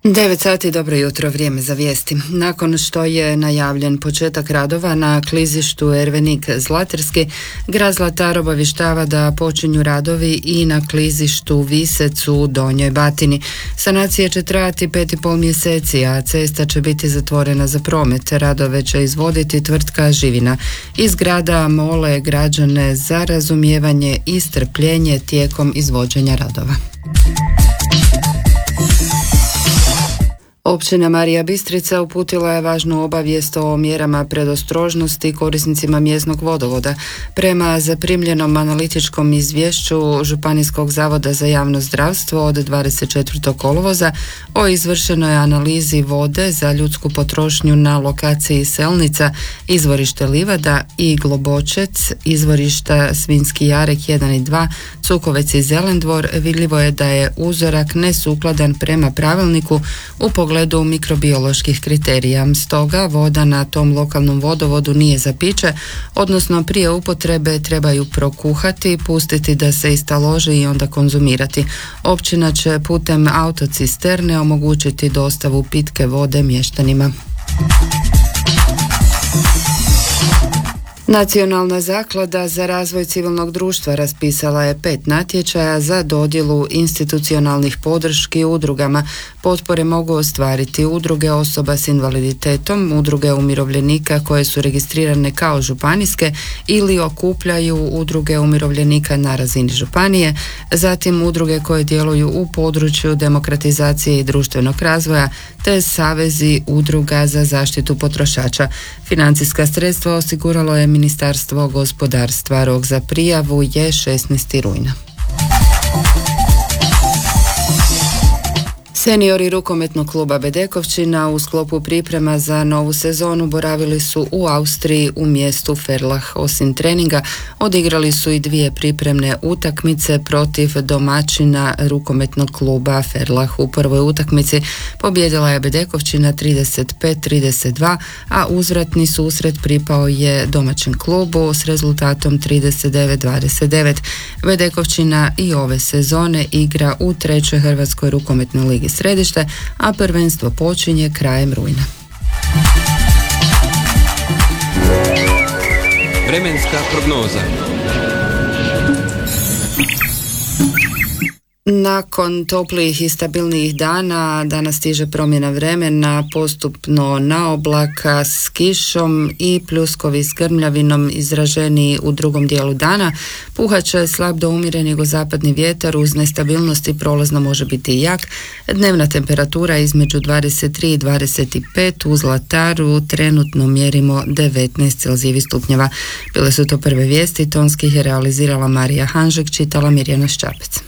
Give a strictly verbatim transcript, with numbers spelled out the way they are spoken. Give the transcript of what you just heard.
devet sati, dobro jutro, vrijeme za vijesti. Nakon što je najavljen početak radova na klizištu Ervenik-Zlatarski, grad Zlatar obavještava da počinju radovi i na klizištu Visec u Donjoj Batini. Sanacija će trajati pet i pol mjeseci, a cesta će biti zatvorena za promet. Radove će izvoditi tvrtka Živina. Iz grada mole građane za razumijevanje i strpljenje tijekom izvođenja radova. Općina Marija Bistrica uputila je važnu obavijest o mjerama predostrožnosti korisnicima mjesnog vodovoda. Prema zaprimljenom analitičkom izvješću Županijskog zavoda za javno zdravstvo od dvadeset četvrtog kolovoza o izvršenoj analizi vode za ljudsku potrošnju na lokaciji Selnica, izvorište Livada i Globočec, izvorišta Svinjski Jarek jedan i dva, Cukovec i Zelendvor, vidljivo je da je uzorak nesukladan prema pravilniku u pogledu gledu mikrobioloških kriterija. Stoga voda na tom lokalnom vodovodu nije za piće, odnosno prije upotrebe trebaju prokuhati, pustiti da se istalože i onda konzumirati. Općina će putem autocisterne omogućiti dostavu pitke vode mještanima. Nacionalna zaklada za razvoj civilnog društva raspisala je pet natječaja za dodjelu institucionalnih podrški udrugama. Potpore mogu ostvariti udruge osoba s invaliditetom, udruge umirovljenika koje su registrirane kao županijske ili okupljaju udruge umirovljenika na razini županije, zatim udruge koje djeluju u području demokratizacije i društvenog razvoja, te savezi udruga za zaštitu potrošača. Financijska sredstva osiguralo je Ministarstvo gospodarstva. Rok za prijavu je šesnaestog rujna. Seniori rukometnog kluba Bedekovčina u sklopu priprema za novu sezonu boravili su u Austriji u mjestu Ferlach. Osim treninga, odigrali su i dvije pripremne utakmice protiv domaćina rukometnog kluba Ferlach. U prvoj utakmici pobijedila je Bedekovčina trideset pet trideset dva, a uzvratni susret pripao je domaćem klubu s rezultatom trideset devet dvadeset devet. Bedekovčina i ove sezone igra u trećoj Hrvatskoj rukometnoj ligi Središte, a prvenstvo počinje krajem rujna. Vremenska prognoza. Nakon toplijih i stabilnijih dana, danas stiže promjena vremena, postupno na oblaka s kišom i pljuskovi s grmljavinom izraženiji u drugom dijelu dana. Puhaće slab do umjeren jugozapadni vjetar, uz nestabilnost i prolazno može biti jak. Dnevna temperatura između dvadeset tri i dvadeset pet, u Zlataru trenutno mjerimo devetnaest celzijevih stupnjeva. Bile su to prve vijesti, tonski ih je realizirala Marija Hanžek, čitala Mirjana Ščapec.